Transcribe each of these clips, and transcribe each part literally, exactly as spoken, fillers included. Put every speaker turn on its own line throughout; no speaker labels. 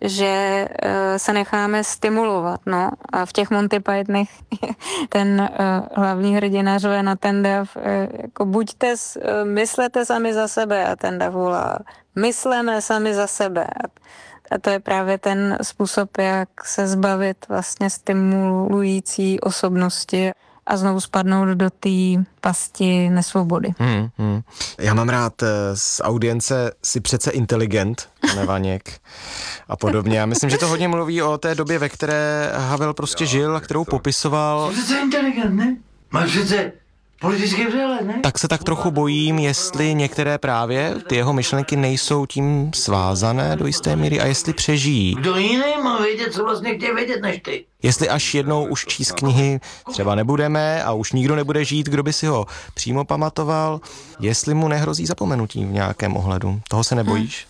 že uh, se necháme stimulovat, no. A v těch Monty Pythonech ten uh, hlavní hrdina řve na ten dav, uh, jako buďte, uh, myslete sami za sebe, a ten dav volá, mysleme sami za sebe. A to je právě ten způsob, jak se zbavit vlastně stimulující osobnosti a znovu spadnout do té pasti nesvobody.
Hmm, hmm. Já mám rád z audience si přece inteligent, Nevaněk a podobně. Já myslím, že to hodně mluví o té době, ve které Havel prostě žil a kterou popisoval.
Jsi přece inteligent, ne? Máš přece politický vřelek, ne?
Tak se tak trochu bojím, jestli některé právě ty jeho myšlenky nejsou tím svázané do jisté míry a jestli přežijí.
Kdo jiný má vědět, co vlastně chtějí vědět než ty?
Jestli až jednou už číst knihy třeba nebudeme a už nikdo nebude žít, kdo by si ho přímo pamatoval, jestli mu nehrozí zapomenutí v nějakém ohledu. Toho se nebojíš?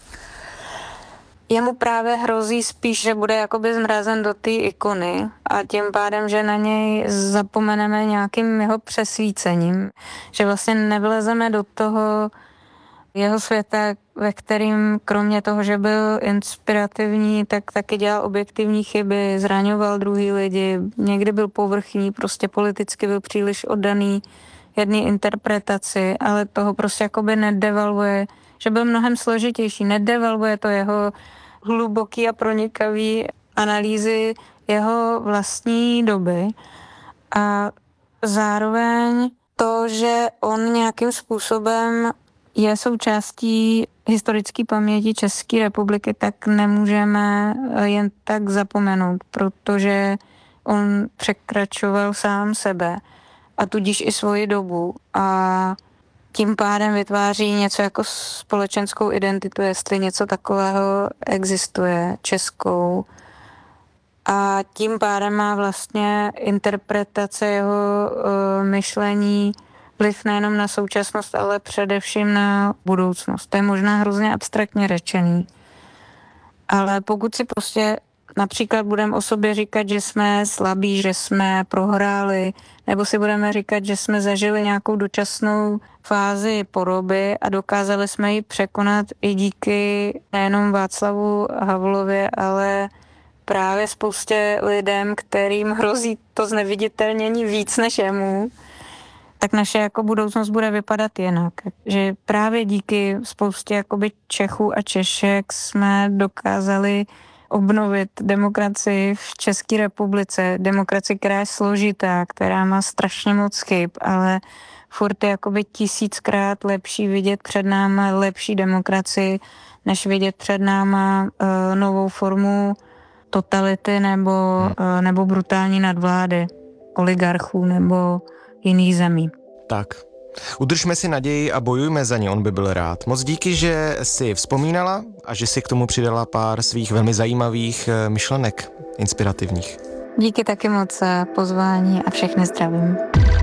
Jemu právě hrozí spíš, že bude jakoby zmrazen do té ikony a tím pádem, že na něj zapomeneme nějakým jeho přesvícením, že vlastně nevlezeme do toho jeho světa, ve kterým kromě toho, že byl inspirativní, tak taky dělal objektivní chyby, zraňoval druhý lidi, někdy byl povrchní, prostě politicky byl příliš oddaný jedné interpretaci, ale toho prostě jakoby nedevalvuje, že byl mnohem složitější, nedevalvuje to jeho hluboký a pronikavý analýzy jeho vlastní doby a zároveň to, že on nějakým způsobem je součástí historické paměti České republiky, tak nemůžeme jen tak zapomenout, protože on překračoval sám sebe a tudíž i svoji dobu a tím pádem vytváří něco jako společenskou identitu, jestli něco takového existuje, českou. A tím pádem má vlastně interpretace jeho uh, myšlení vliv nejenom na současnost, ale především na budoucnost. To je možná hrozně abstraktně řečený. Ale pokud si prostě například budeme o sobě říkat, že jsme slabí, že jsme prohráli, nebo si budeme říkat, že jsme zažili nějakou dočasnou fázi poroby a dokázali jsme ji překonat i díky nejenom Václavu Havlovi, ale právě spoustě lidem, kterým hrozí to zneviditelnění víc než jemu, tak naše jako budoucnost bude vypadat jinak. Že právě díky spoustě jakoby Čechů a Češek jsme dokázali obnovit demokracii v České republice. Demokracii, která je složitá, která má strašně moc chyb, ale furt je jakoby tisíckrát lepší vidět před náma lepší demokracii, než vidět před náma uh, novou formu totality nebo, uh, nebo brutální nadvlády oligarchů nebo jiných zemí.
Tak. Udržme si naději a bojujme za ně, on by byl rád. Moc díky, že jsi vzpomínala a že si k tomu přidala pár svých velmi zajímavých myšlenek, inspirativních.
Díky taky moc za pozvání a všechny zdravím.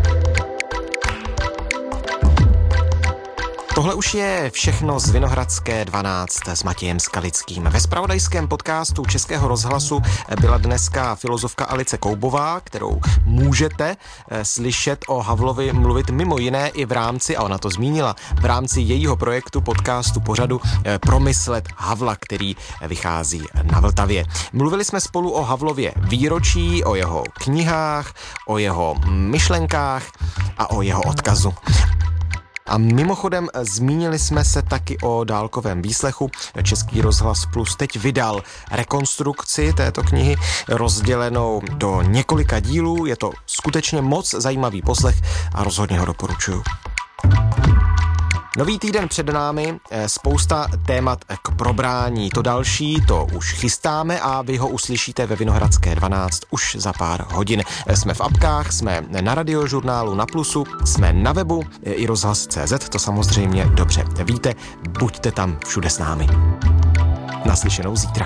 Tohle už je všechno z Vinohradské dvanáct s Matějem Skalickým. Ve zpravodajském podcastu Českého rozhlasu byla dneska filozofka Alice Koubová, kterou můžete slyšet o Havlovi mluvit mimo jiné i v rámci, a ona to zmínila, v rámci jejího projektu podcastu pořadu Promyslet Havla, který vychází na Vltavě. Mluvili jsme spolu o Havlově výročí, o jeho knihách, o jeho myšlenkách a o jeho odkazu. A mimochodem zmínili jsme se taky o dálkovém výslechu. Český rozhlas Plus teď vydal rekonstrukci této knihy rozdělenou do několika dílů. Je to skutečně moc zajímavý poslech a rozhodně ho doporučuju. Nový týden před námi, spousta témat k probrání. To další, to už chystáme a vy ho uslyšíte ve Vinohradské dvanáct už za pár hodin. Jsme v apkách, jsme na radiožurnálu na Plusu, jsme na webu i rozhlas tečka cé zet, to samozřejmě dobře víte, buďte tam všude s námi. Naslyšenou zítra.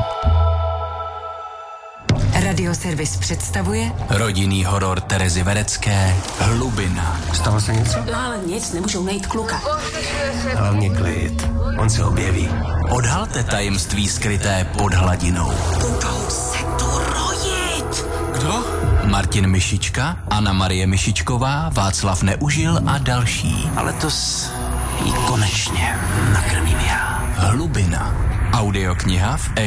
Radioservis představuje
rodinný horor Terezy Verecké Hlubina.
Stalo se něco?
No ale nic, nemůžou najít kluka.
Hlavně klid, on se objeví.
Odhalte tajemství skryté pod hladinou.
Budou se tu rojit.
Kdo? Martin Myšička, Anna Marie Myšičková, Václav Neužil a další.
Ale to s... jí konečně nakrmím já.
Hlubina. Audiokniha v